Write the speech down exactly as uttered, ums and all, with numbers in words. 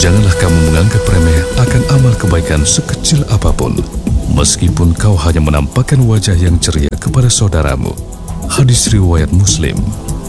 Janganlah kamu menganggap remeh akan amal kebaikan sekecil apapun, meskipun kau hanya menampakkan wajah yang ceria kepada saudaramu. Hadis riwayat Muslim.